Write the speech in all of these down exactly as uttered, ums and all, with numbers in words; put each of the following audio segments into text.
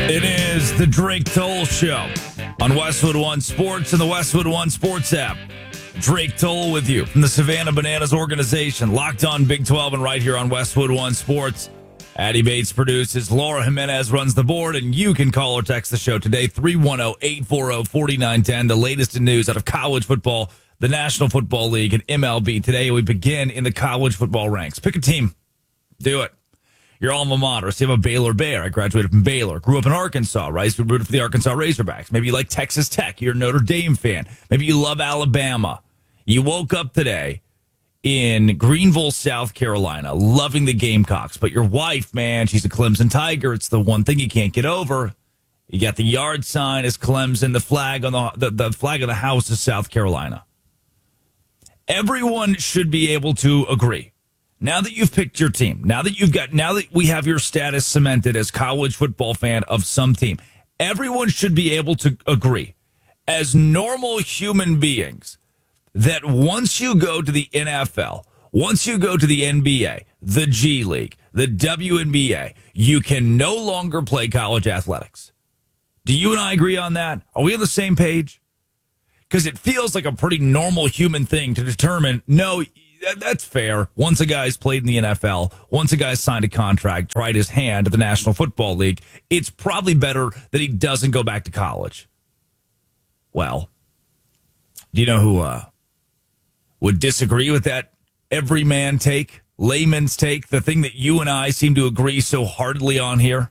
It is the Drake Toll Show on Westwood One Sports and the Westwood One Sports app. Drake Toll with you from the Savannah Bananas organization, locked on Big twelve and right here on Westwood One Sports. Addie Bates produces, Laura Jimenez runs the board, and you can call or text the show today, three one zero, eight four zero, four nine one zero. The latest in news out of college football, the National Football League, and M L B. Today we begin in the college football ranks. Pick a team. Do it. Your alma mater. So you have a Baylor Bear. I graduated from Baylor. Grew up in Arkansas, right? So rooted for the Arkansas Razorbacks. Maybe you like Texas Tech. You're a Notre Dame fan. Maybe you love Alabama. You woke up today in Greenville, South Carolina, loving the Gamecocks. But your wife, man, she's a Clemson Tiger. It's the one thing you can't get over. You got the yard sign as Clemson. The flag on the, the, the flag of the house is South Carolina. Everyone should be able to agree. Now that you've picked your team, now that you've got, now that we have your status cemented as college football fan of some team, everyone should be able to agree as normal human beings that once you go to the N F L, once you go to the N B A, the G League, the W N B A, you can no longer play college athletics. Do you and I agree on that? Are we on the same page? Because it feels like a pretty normal human thing to determine, no, that's fair. Once a guy's played in the N F L, once a guy's signed a contract, tried his hand at the National Football League, it's probably better that he doesn't go back to college. Well, do you know who uh, would disagree with that everyman take, layman's take, the thing that you and I seem to agree so heartily on here?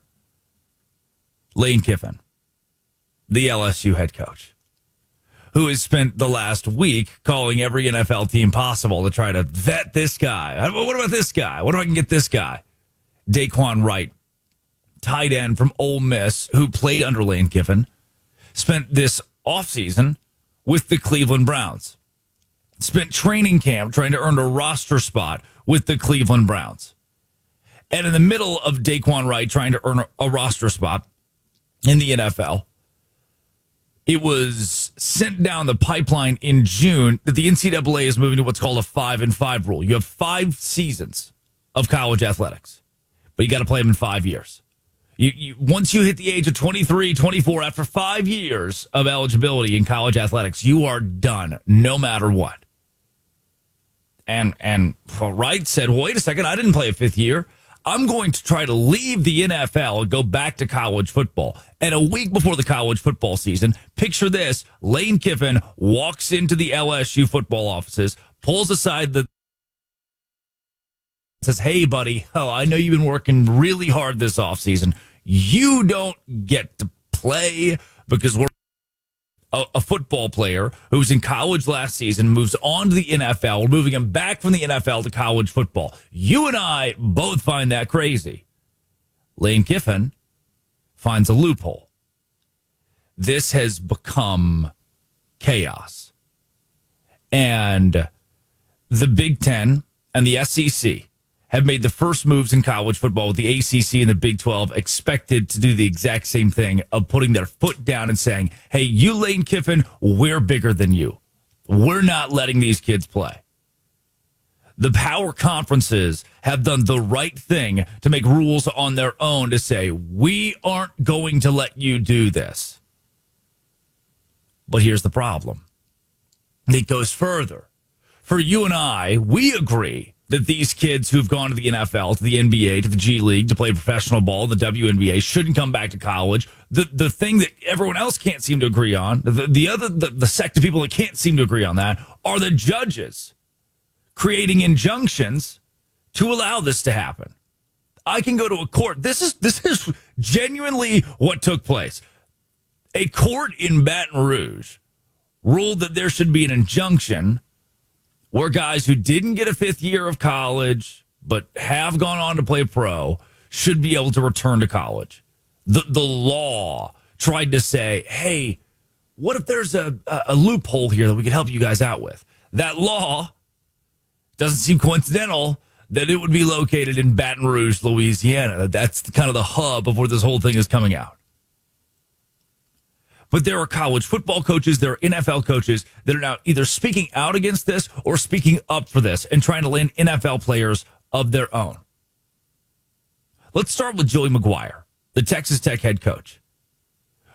Lane Kiffin, the L S U head coach, who has spent the last week calling every N F L team possible to try to vet this guy. What about this guy? What if I can get this guy? Daquan Wright, tight end from Ole Miss, who played under Lane Kiffin, spent this offseason with the Cleveland Browns. Spent training camp trying to earn a roster spot with the Cleveland Browns. And in the middle of Daquan Wright trying to earn a, a roster spot in the N F L, it was sent down the pipeline in June that the N C double A is moving to what's called a five and five rule. You have five seasons of college athletics, but you got to play them in five years. You, you once you hit the age of twenty-three, twenty-four, after five years of eligibility in college athletics, you are done no matter what. And and well, Wright said, well, wait a second, I didn't play a fifth year. I'm going to try to leave the N F L and go back to college football. And a week before the college football season, picture this, Lane Kiffin walks into the L S U football offices, pulls aside the, says, hey, buddy, oh, I know you've been working really hard this offseason. You don't get to play because we're a, a football player who was in college last season, moves on to the N F L. We're moving him back from the N F L to college football. You and I both find that crazy. Lane Kiffin finds a loophole. This has become chaos. And the Big Ten and the S E C have made the first moves in college football, with the A C C and the Big twelve expected to do the exact same thing of putting their foot down and saying, hey, you Lane Kiffin, we're bigger than you. We're not letting these kids play. The power conferences have done the right thing to make rules on their own to say, we aren't going to let you do this. But here's the problem. It goes further. For you and I, we agree that these kids who've gone to the N F L, to the N B A, to the G League, to play professional ball, the W N B A, shouldn't come back to college. The the thing that everyone else can't seem to agree on, the, the other the, the sect of people that can't seem to agree on that, are the judges creating injunctions to allow this to happen. I can go to a court. This is this is genuinely what took place. A court in Baton Rouge ruled that there should be an injunction where guys who didn't get a fifth year of college but have gone on to play pro should be able to return to college. The the law tried to say, hey, what if there's a, a, a loophole here that we could help you guys out with? That law doesn't seem coincidental that it would be located in Baton Rouge, Louisiana. That's kind of the hub of where this whole thing is coming out. But there are college football coaches, there are N F L coaches that are now either speaking out against this or speaking up for this and trying to land N F L players of their own. Let's start with Joey McGuire, the Texas Tech head coach.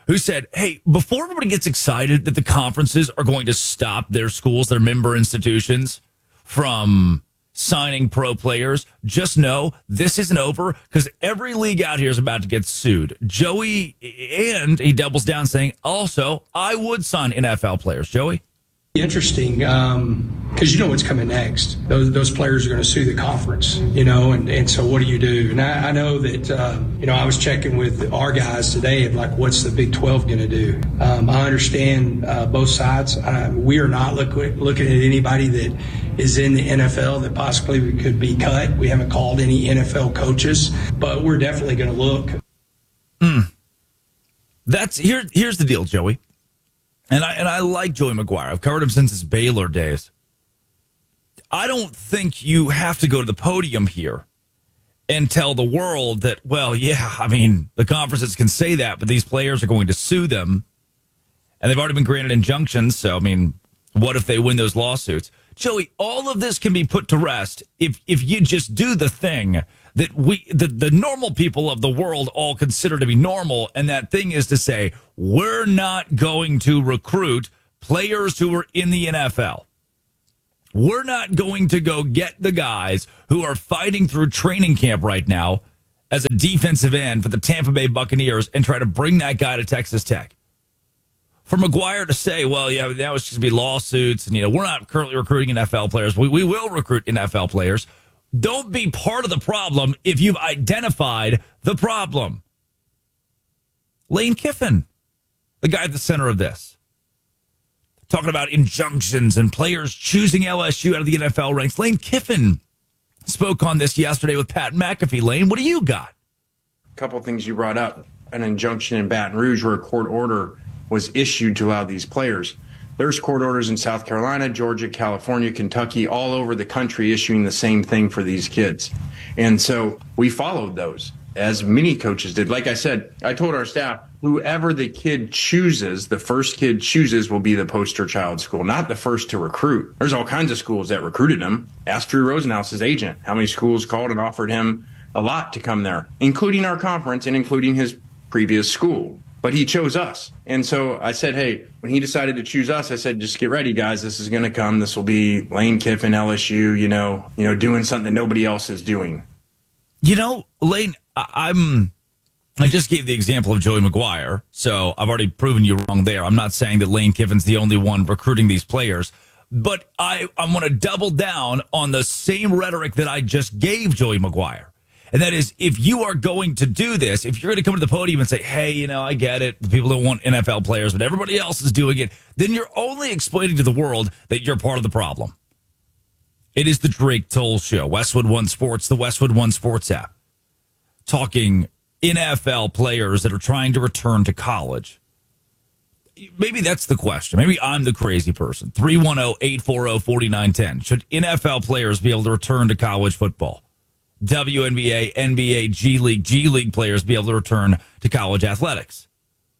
who said, hey, before everybody gets excited that the conferences are going to stop their schools, their member institutions, from signing pro players, just know this isn't over because every league out here is about to get sued. Joey, and he doubles down saying, also, I would sign N F L players. Joey? Interesting, um, because you know what's coming next. Those those players are going to sue the conference, you know, and, and so what do you do? And I, I know that, uh, you know, I was checking with our guys today of like, what's the Big twelve going to do? Um, I understand uh, both sides. Uh, we are not look, looking at anybody that is in the N F L that possibly could be cut. We haven't called any N F L coaches, but we're definitely going to look. Mm. That's here. Here's the deal, Joey. And I and I like Joey McGuire. I've covered him since his Baylor days. I don't think you have to go to the podium here and tell the world that, well, yeah, I mean, the conferences can say that, but these players are going to sue them. And they've already been granted injunctions. So, I mean, what if they win those lawsuits? Joey, all of this can be put to rest if if you just do the thing that we the, the normal people of the world all consider to be normal, and that thing is to say, we're not going to recruit players who are in the N F L. We're not going to go get the guys who are fighting through training camp right now as a defensive end for the Tampa Bay Buccaneers and try to bring that guy to Texas Tech. For McGuire to say, well, yeah, that was just going to be lawsuits, and, you know, we're not currently recruiting N F L players. We, we will recruit N F L players. Don't be part of the problem if you've identified the problem. Lane Kiffin, the guy at the center of this, talking about injunctions and players choosing L S U out of the N F L ranks. Lane Kiffin spoke on this yesterday with Pat McAfee. Lane, what do you got? A couple of things you brought up. An injunction in Baton Rouge where a court order was issued to allow these players. There's court orders in South Carolina, Georgia, California, Kentucky, all over the country issuing the same thing for these kids. And so we followed those, as many coaches did. Like I said, I told our staff, whoever the kid chooses, the first kid chooses will be the poster child school, not the first to recruit. There's all kinds of schools that recruited him. Ask Drew Rosenhaus, agent, how many schools called and offered him a lot to come there, including our conference and including his previous school. But he chose us. And so I said, hey, when he decided to choose us, I said, just get ready, guys. This is going to come. This will be Lane Kiffin, L S U, you know, you know, doing something that nobody else is doing. You know, Lane, I- I'm, I just gave the example of Joey McGuire. So I've already proven you wrong there. I'm not saying that Lane Kiffin's the only one recruiting these players, but I, I want to double down on the same rhetoric that I just gave Joey McGuire. And that is, if you are going to do this, if you're going to come to the podium and say, hey, you know, I get it. People don't want N F L players, but everybody else is doing it. Then you're only explaining to the world that you're part of the problem. It is the Drake Toll Show, Westwood One Sports, the Westwood One Sports app, talking N F L players that are trying to return to college. Maybe that's the question. Maybe I'm the crazy person. three one zero, eight four zero, four nine one zero. Should N F L players be able to return to college football? W N B A, N B A, G League, G League players be able to return to college athletics.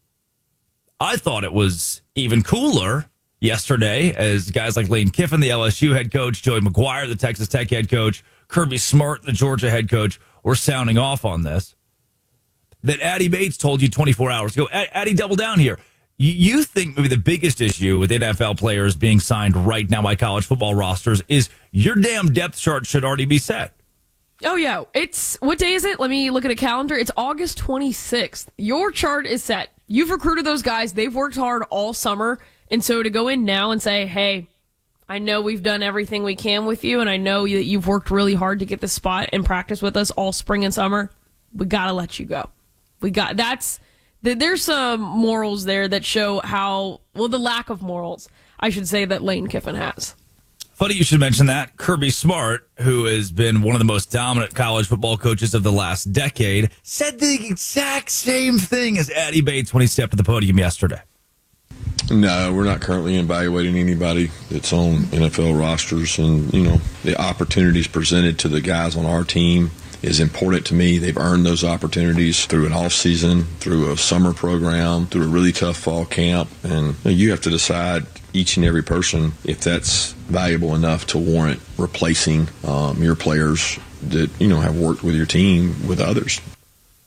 I thought it was even cooler yesterday as guys like Lane Kiffin, the L S U head coach, Joey McGuire, the Texas Tech head coach, Kirby Smart, the Georgia head coach, were sounding off on this. That Addie Bates told you twenty-four hours ago. Addie, double down here. You think maybe the biggest issue with N F L players being signed right now by college football rosters is your damn depth chart should already be set. Oh, yeah. It's, what day is it? Let me look at a calendar. It's August twenty-sixth. Your chart is set. You've recruited those guys. They've worked hard all summer. And so to go in now and say, hey, I know we've done everything we can with you, and I know that you've worked really hard to get this spot and practice with us all spring and summer. We got to let you go. We got, that's, there's some morals there that show how, well, the lack of morals, I should say, that Lane Kiffin has. Funny you should mention that. Kirby Smart, who has been one of the most dominant college football coaches of the last decade, said the exact same thing as Addie Bates when he stepped to the podium yesterday. No, we're not currently evaluating anybody that's on N F L rosters. And, you know, the opportunities presented to the guys on our team is important to me. They've earned those opportunities through an off season, through a summer program, through a really tough fall camp. And you have to decide, each and every person, if that's valuable enough to warrant replacing um, your players that, you know, have worked with your team with others.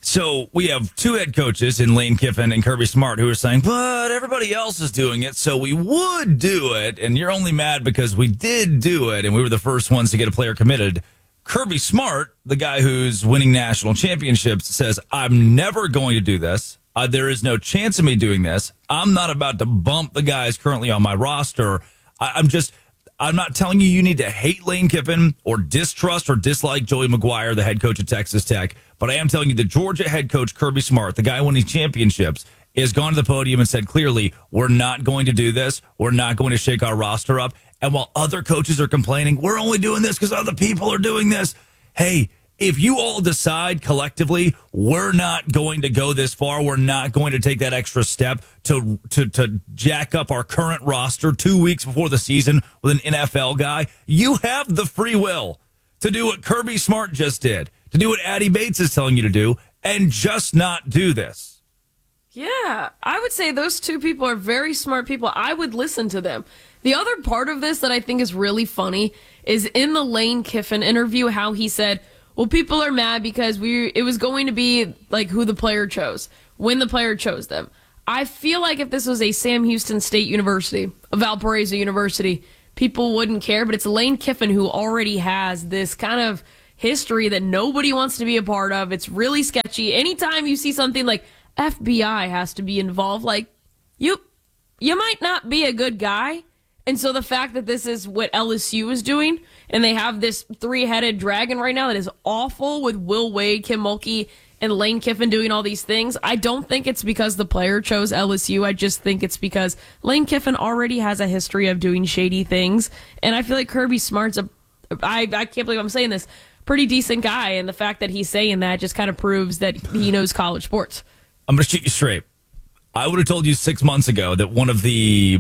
So we have two head coaches in Lane Kiffin and Kirby Smart who are saying, but everybody else is doing it, so we would do it, and you're only mad because we did do it, and we were the first ones to get a player committed. Kirby Smart, the guy who's winning national championships, says, I'm never going to do this. Uh, there is no chance of me doing this. I'm not about to bump the guys currently on my roster. I, I'm just... I'm not telling you you need to hate Lane Kiffin or distrust or dislike Joey McGuire, the head coach at Texas Tech, but I am telling you the Georgia head coach Kirby Smart, the guy winning championships, has gone to the podium and said clearly, we're not going to do this. We're not going to shake our roster up. And while other coaches are complaining, we're only doing this because other people are doing this. Hey, if you all decide collectively we're not going to go this far, we're not going to take that extra step to to to jack up our current roster two weeks before the season with an N F L guy, you have the free will to do what Kirby Smart just did, to do what Addy Bates is telling you to do, and just not do this. Yeah, I would say those two people are very smart people. I would listen to them. The other part of this that I think is really funny is in the Lane Kiffin interview how he said, well, people are mad because we it was going to be like who the player chose, when the player chose them. I feel like if this was a Sam Houston State University, a Valparaiso University, people wouldn't care. But it's Lane Kiffin who already has this kind of history that nobody wants to be a part of. It's really sketchy. Anytime you see something like F B I has to be involved, like you, you might not be a good guy. And so the fact that this is what L S U is doing, and they have this three-headed dragon right now that is awful with Will Wade, Kim Mulkey, and Lane Kiffin doing all these things, I don't think it's because the player chose L S U. I just think it's because Lane Kiffin already has a history of doing shady things. And I feel like Kirby Smart's a, I, I can't believe I'm saying this, pretty decent guy. And the fact that he's saying that just kind of proves that he knows college sports. I'm going to shoot you straight. I would have told you six months ago that one of the...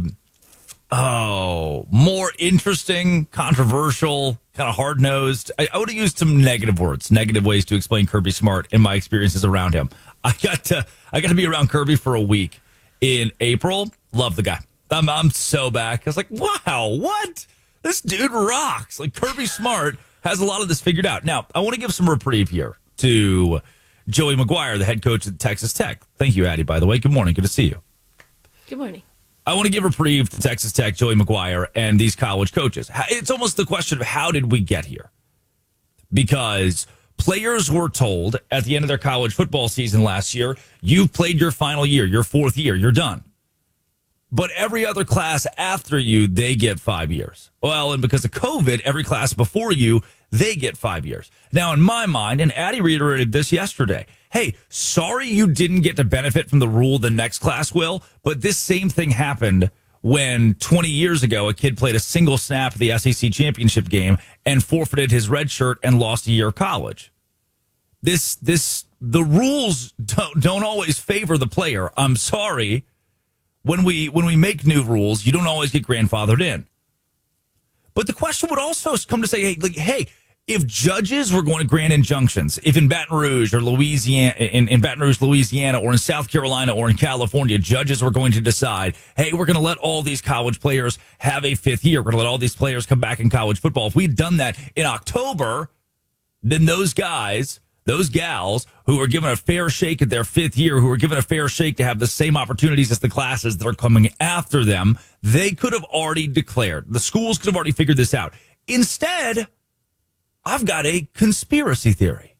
Oh, more interesting, controversial, kind of hard-nosed. I, I would have used some negative words, negative ways to explain Kirby Smart in my experiences around him. I got to, I got to be around Kirby for a week in April. Love the guy. I'm, I'm so back. I was like, wow, what? This dude rocks. Like Kirby Smart has a lot of this figured out. Now, I want to give some reprieve here to Joey McGuire, the head coach at Texas Tech. Thank you, Addy, by the way. Good morning. Good to see you. Good morning. I want to give reprieve to Texas Tech, Joey McGuire, and these college coaches. It's almost the question of how did we get here? Because players were told at the end of their college football season last year, you've played your final year, your fourth year, you're done. But every other class after you, they get five years. Well, and because of COVID, every class before you, they get five years. Now, in my mind, and Addy reiterated this yesterday, hey, sorry you didn't get to benefit from the rule the next class will, but this same thing happened when twenty years ago a kid played a single snap at the S E C championship game and forfeited his red shirt and lost a year of college. This, this, the rules don't, don't always favor the player. I'm sorry. When we, when we make new rules, you don't always get grandfathered in. But the question would also come to say, hey, like, hey, if judges were going to grant injunctions, if in Baton Rouge or Louisiana, in, in Baton Rouge, Louisiana, or in South Carolina or in California, judges were going to decide, hey, we're going to let all these college players have a fifth year. We're going to let all these players come back in college football. If we'd done that in October, then those guys, those gals who are given a fair shake at their fifth year, who are given a fair shake to have the same opportunities as the classes that are coming after them, they could have already declared. The schools could have already figured this out. Instead, I've got a conspiracy theory.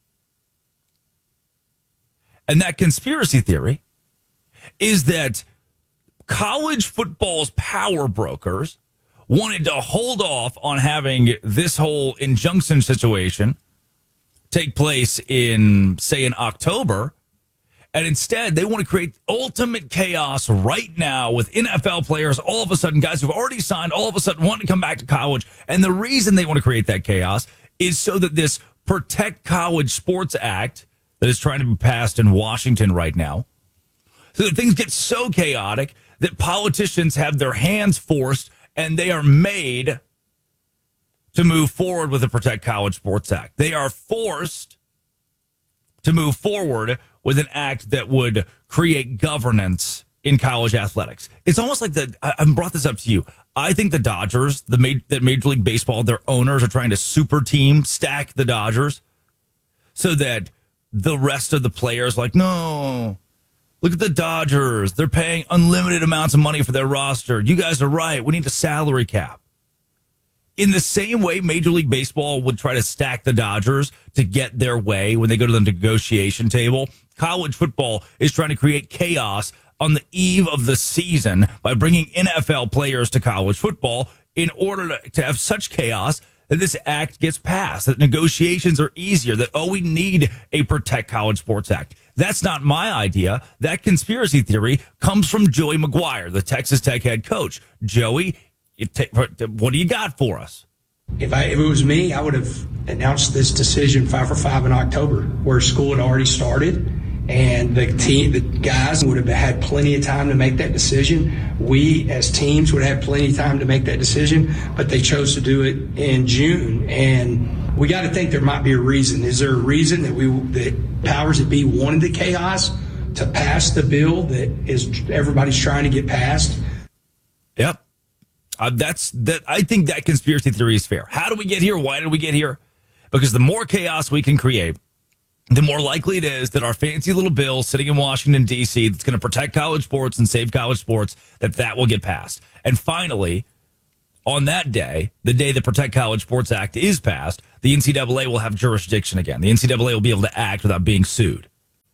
And that conspiracy theory is that college football's power brokers wanted to hold off on having this whole injunction situation take place in, say, in October. And instead, they want to create ultimate chaos right now with N F L players, all of a sudden, guys who've already signed, all of a sudden want to come back to college. And the reason they want to create that chaos is so that this Protect College Sports Act that is trying to be passed in Washington right now, so that things get so chaotic that politicians have their hands forced and they are made to move forward with the Protect College Sports Act. They are forced to move forward with an act that would create governance in college athletics. It's almost like the, I, I brought this up to you. I think the Dodgers, the made, that Major League Baseball, their owners are trying to super team stack the Dodgers so that the rest of the players like, no, look at the Dodgers. They're paying unlimited amounts of money for their roster. You guys are right. We need a salary cap. In the same way Major League Baseball would try to stack the Dodgers to get their way when they go to the negotiation table, college football is trying to create chaos on the eve of the season by bringing N F L players to college football in order to, to have such chaos that this act gets passed, that negotiations are easier, that, oh, we need a Protect College Sports Act. That's not my idea. That conspiracy theory comes from Joey McGuire, the Texas Tech head coach. Joey, you ta- what do you got for us? If I if it was me, I would have announced this decision five for five in October, where school had already started. And the team, the guys would have had plenty of time to make that decision. We, as teams, would have plenty of time to make that decision, but they chose to do it in June. And we got to think there might be a reason. Is there a reason that we, that powers that be wanted the chaos to pass the bill that is everybody's trying to get passed? Yep, uh, that's that. I think that conspiracy theory is fair. How do we get here? Why did we get here? Because the more chaos we can create, the more likely it is that our fancy little bill sitting in Washington, D C that's going to protect college sports and save college sports, that that will get passed. And finally, on that day, the day the Protect College Sports Act is passed, the N C double A will have jurisdiction again. The N C double A will be able to act without being sued.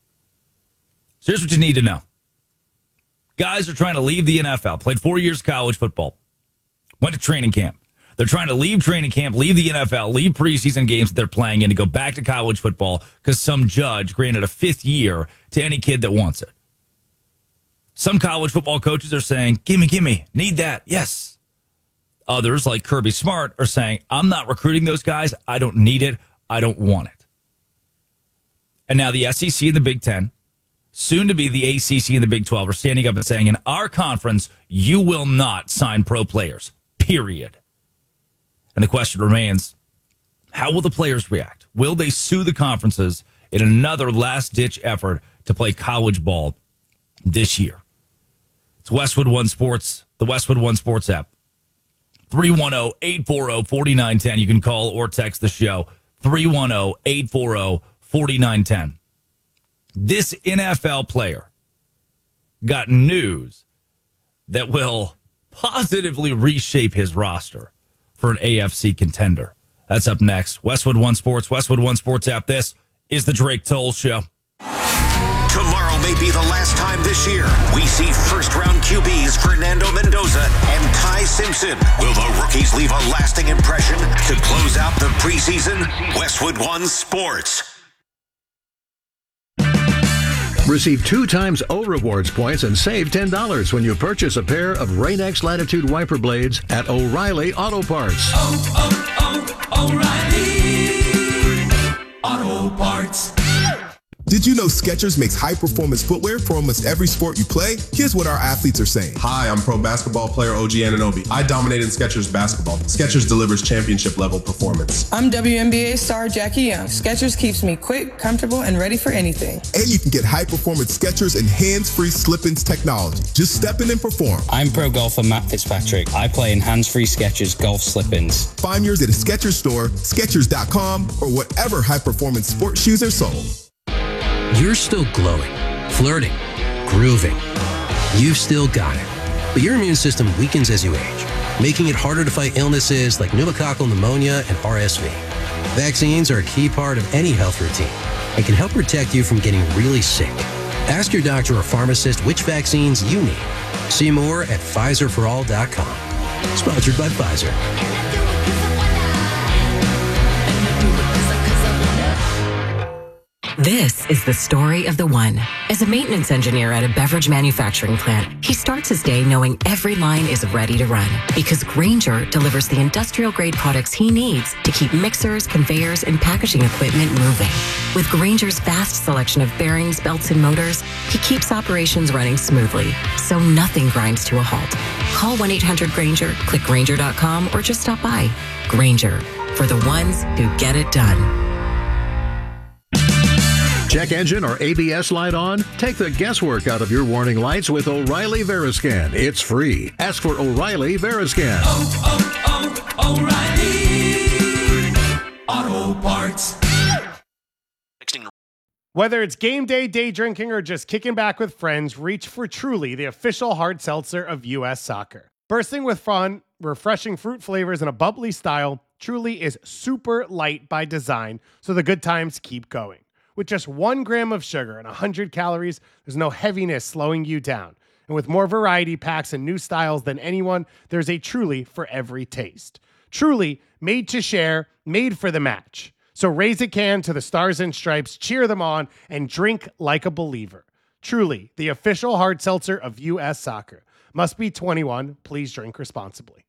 So here's what you need to know. Guys are trying to leave the N F L, played four years of college football, went to training camp. They're trying to leave training camp, leave the N F L, leave preseason games that they're playing in to go back to college football because some judge granted a fifth year to any kid that wants it. Some college football coaches are saying, gimme, gimme, need that, yes. Others, like Kirby Smart, are saying, I'm not recruiting those guys. I don't need it. I don't want it. And now the S E C and the Big Ten, soon to be the A C C and the Big twelve, are standing up and saying, in our conference, you will not sign pro players, period. And the question remains, how will the players react? Will they sue the conferences in another last-ditch effort to play college ball this year? It's Westwood One Sports, the Westwood One Sports app. three one zero, eight four zero, four nine one zero. You can call or text the show. three one zero, eight four zero, four nine one zero. This N F L player got news that will positively reshape his roster for an A F C contender. That's up next. Westwood One Sports, Westwood One Sports app. This is the Drake Toll Show. Tomorrow may be the last time this year we see first-round Q Bs Fernando Mendoza and Ty Simpson. Will the rookies leave a lasting impression to close out the preseason? Westwood One Sports. Receive two times O Rewards points and save ten dollars when you purchase a pair of Rain-X Latitude wiper blades at O'Reilly Auto Parts. Oh, oh, oh, O'Reilly Auto Parts. Did you know Skechers makes high-performance footwear for almost every sport you play? Here's what our athletes are saying. Hi, I'm pro basketball player O G Anunoby. I dominate in Skechers basketball. Skechers delivers championship-level performance. I'm W N B A star Jackie Young. Skechers keeps me quick, comfortable, and ready for anything. And you can get high-performance Skechers and hands-free slip-ins technology. Just step in and perform. I'm pro golfer Matt Fitzpatrick. I play in hands-free Skechers golf slip-ins. Find yours at a Skechers store, Skechers dot com, or whatever high-performance sport shoes are sold. You're still glowing, flirting, grooving. You've still got it. But your immune system weakens as you age, making it harder to fight illnesses like pneumococcal pneumonia and R S V. Vaccines are a key part of any health routine and can help protect you from getting really sick. Ask your doctor or pharmacist which vaccines you need. See more at Pfizer for all dot com. Sponsored by Pfizer. This is the story of the one. As a maintenance engineer at a beverage manufacturing plant, he starts his day knowing every line is ready to run because Grainger delivers the industrial-grade products he needs to keep mixers, conveyors, and packaging equipment moving. With Grainger's vast selection of bearings, belts, and motors, he keeps operations running smoothly, so nothing grinds to a halt. Call one eight hundred Grainger, click Grainger dot com, or just stop by. Grainger, for the ones who get it done. Check engine or A B S light on? Take the guesswork out of your warning lights with O'Reilly Veriscan. It's free. Ask for O'Reilly Veriscan. Oh, oh, oh, O'Reilly Auto Parts. Whether it's game day, day drinking, or just kicking back with friends, reach for Truly, the official hard seltzer of U S Soccer. Bursting with fun, refreshing fruit flavors, and a bubbly style, Truly is super light by design, so the good times keep going. With just one gram of sugar and one hundred calories, there's no heaviness slowing you down. And with more variety packs and new styles than anyone, there's a Truly for every taste. Truly, made to share, made for the match. So raise a can to the Stars and Stripes, cheer them on, and drink like a believer. Truly, the official hard seltzer of U S Soccer. Must be twenty-one. Please drink responsibly.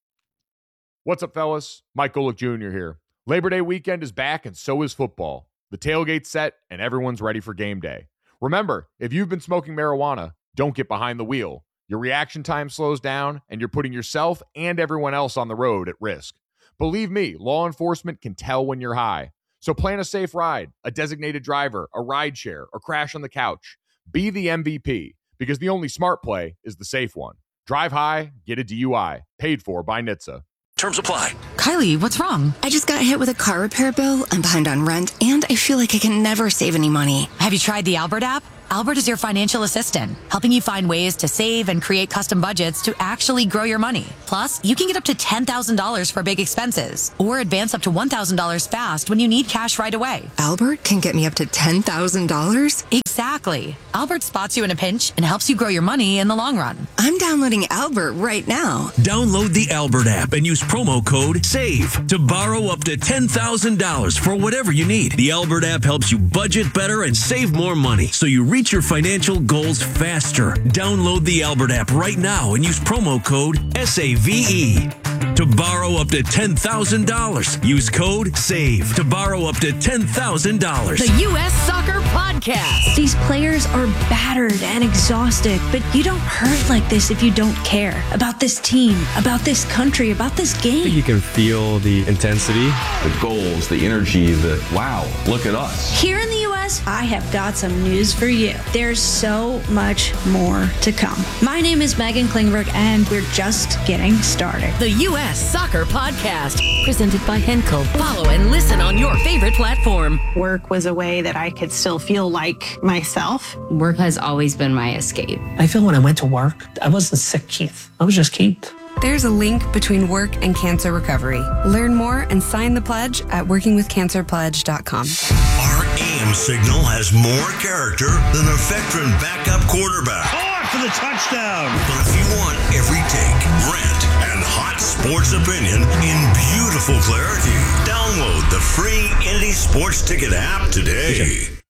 What's up, fellas? Mike Golick Junior here. Labor Day weekend is back, and so is football. The tailgate's set, and everyone's ready for game day. Remember, if you've been smoking marijuana, don't get behind the wheel. Your reaction time slows down, and you're putting yourself and everyone else on the road at risk. Believe me, law enforcement can tell when you're high. So plan a safe ride, a designated driver, a ride share, or crash on the couch. Be the M V P, because the only smart play is the safe one. Drive high, get a D U I. Paid for by N H T S A. Terms apply. Kylie, what's wrong? I just got hit with a car repair bill. I'm behind on rent, and I feel like I can never save any money. Have you tried the Albert app? Albert is your financial assistant, helping you find ways to save and create custom budgets to actually grow your money. Plus, you can get up to ten thousand dollars for big expenses or advance up to one thousand dollars fast when you need cash right away. Albert can get me up to ten thousand dollars? Exactly. Albert spots you in a pinch and helps you grow your money in the long run. I'm downloading Albert right now. Download the Albert app and use promo code SAVE to borrow up to ten thousand dollars for whatever you need. The Albert app helps you budget better and save more money, so you reach your financial goals faster. Download the Albert app right now and use promo code S A V E to borrow up to ten thousand dollars. Use code SAVE to borrow up to ten thousand dollars. The U S Soccer Podcast. These players are battered and exhausted, but you don't hurt like this if you don't care about this team, about this country, about this game. I think you can feel the intensity, the goals, the energy, the wow, look at us. Here in the U S, I have got some news for you. There's so much more to come. My name is Megan Klingberg, and we're just getting started. The U S Soccer Podcast, presented by Henkel. Follow and listen on your favorite platform. Work was a way that I could still feel like myself. Work has always been my escape. I feel when I went to work, I wasn't sick, Keith. I was just Keith. There's a link between work and cancer recovery. Learn more and sign the pledge at working with cancer pledge dot com. Our A M signal has more character than a veteran backup quarterback. Caught for the touchdown. But if you want every take, rant, and hot sports opinion in beautiful clarity, download the free Indy Sports Ticket app today.